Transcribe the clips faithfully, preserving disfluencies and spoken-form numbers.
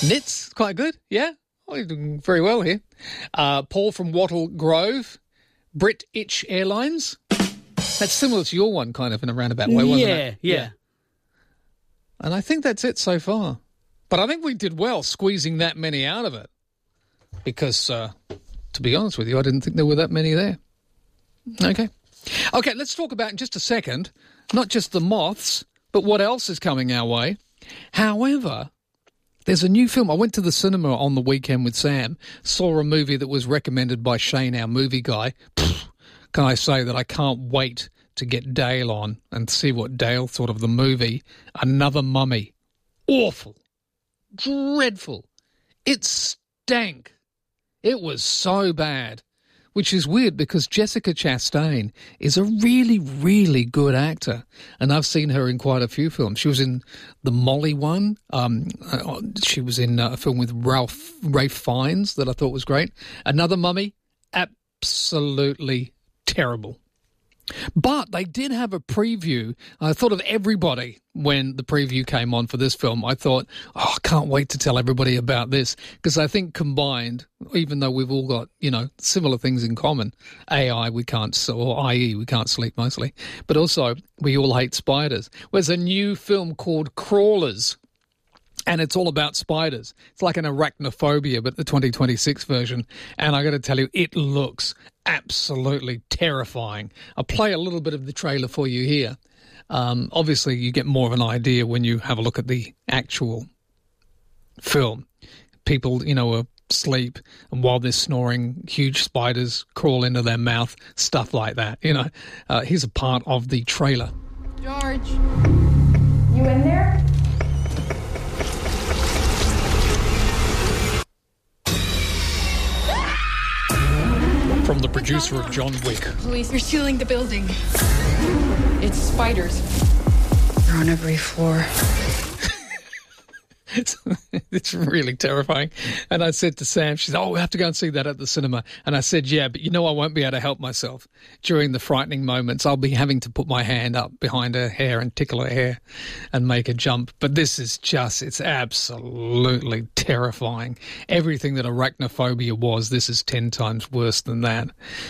Nits, quite good, yeah. Oh, you're doing very well here. Uh, Paul from Wattle Grove, Brit Itch Airlines. That's similar to your one, kind of, in a roundabout way, wasn't yeah, it? Yeah, yeah. And I think that's it so far. But I think we did well squeezing that many out of it. Because, uh, to be honest with you, I didn't think there were that many there. Okay. Okay, let's talk about in just a second, not just the moths, but what else is coming our way. However, there's a new film. I went to the cinema on the weekend with Sam, saw a movie that was recommended by Shane, our movie guy. Pfft, can I say that I can't wait to get Dale on and see what Dale thought of the movie. Another Mummy. Awful. Dreadful. It stank. It was so bad. Which is weird because Jessica Chastain is a really, really good actor. And I've seen her in quite a few films. She was in the Molly one. Um, she was in a film with Ralph Ralph Fiennes that I thought was great. Another Mummy, absolutely terrible. But they did have a preview. I thought of everybody when the preview came on for this film. I thought, oh, I can't wait to tell everybody about this because I think combined, even though we've all got, you know, similar things in common, A I, we can't, or I E, we can't sleep mostly, but also we all hate spiders. There's a new film called Crawlers. And it's all about spiders. It's like an arachnophobia, but the twenty twenty-six version. And I got to tell you, it looks absolutely terrifying. I'll play a little bit of the trailer for you here. Um, obviously, you get more of an idea when you have a look at the actual film. People, you know, are asleep, and while they're snoring, huge spiders crawl into their mouth, stuff like that. You know, uh, here's a part of the trailer. George, you in there? From the producer of John Wick. Police are sealing the building. It's spiders. They're on every floor. It's, it's really terrifying. And I said to Sam, she said, oh, we have to go and see that at the cinema. And I said, yeah, but you know I won't be able to help myself. During the frightening moments, I'll be having to put my hand up behind her hair and tickle her hair and make a jump. But this is just, it's absolutely terrifying. Everything that arachnophobia was, this is ten times worse than that.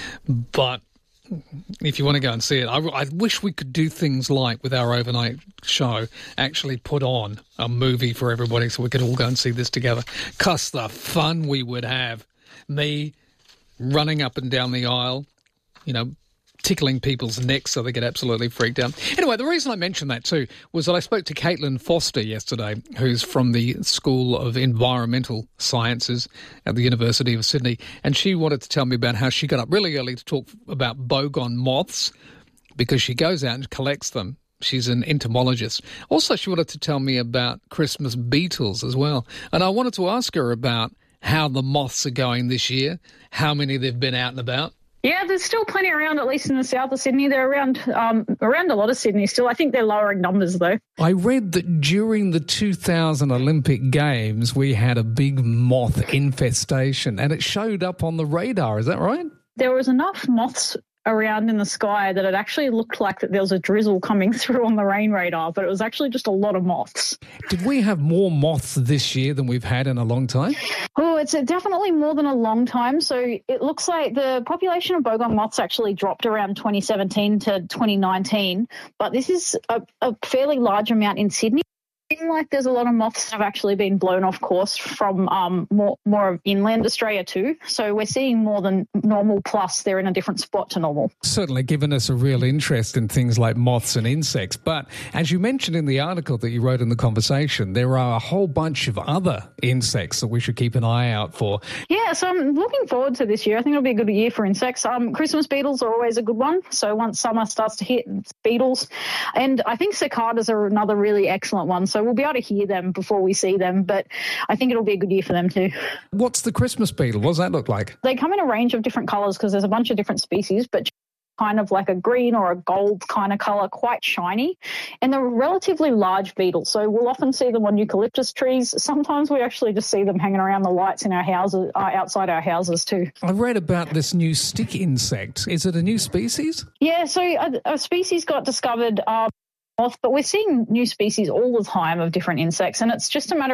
But if you want to go and see it, I, I wish we could do things like, with our overnight show, actually put on a movie for everybody so we could all go and see this together. Cuss the fun we would have. Me running up and down the aisle, you know, tickling people's necks so they get absolutely freaked out. Anyway, the reason I mentioned that too was that I spoke to Caitlin Foster yesterday, who's from the School of Environmental Sciences at the University of Sydney, and she wanted to tell me about how she got up really early to talk about bogon moths because she goes out and collects them. She's an entomologist. Also, she wanted to tell me about Christmas beetles as well. And I wanted to ask her about how the moths are going this year, how many they've been out and about. Yeah, there's still plenty around, at least in the south of Sydney. They're around um, around a lot of Sydney still. I think they're lowering numbers, though. I read that during the two thousand Olympic Games, we had a big moth infestation, and it showed up on the radar. Is that right? There was enough moths around in the sky that it actually looked like that there was a drizzle coming through on the rain radar, but it was actually just a lot of moths. Did we have more moths this year than we've had in a long time? Oh, it's definitely more than a long time. So it looks like the population of bogon moths actually dropped around twenty seventeen to twenty nineteen, but this is a, a fairly large amount in Sydney. It seems like there's a lot of moths that have actually been blown off course from um, more, more of inland Australia too. So we're seeing more than normal, plus they're in a different spot to normal. Certainly given us a real interest in things like moths and insects. But as you mentioned in the article that you wrote in the conversation, there are a whole bunch of other insects that we should keep an eye out for. Yeah, so I'm looking forward to this year. I think it'll be a good year for insects. Um, Christmas beetles are always a good one. So once summer starts to hit, it's beetles. And I think cicadas are another really excellent one. So we'll be able to hear them before we see them, but I think it'll be a good year for them too. What's the Christmas beetle? What does that look like? They come in a range of different colours because there's a bunch of different species, but kind of like a green or a gold kind of colour, quite shiny. And they're relatively large beetles, so we'll often see them on eucalyptus trees. Sometimes we actually just see them hanging around the lights in our houses, uh, outside our houses too. I read about this new stick insect. Is it a new species? Yeah, so a, a species got discovered uh, off, but we're seeing new species all the time of different insects, and it's just a matter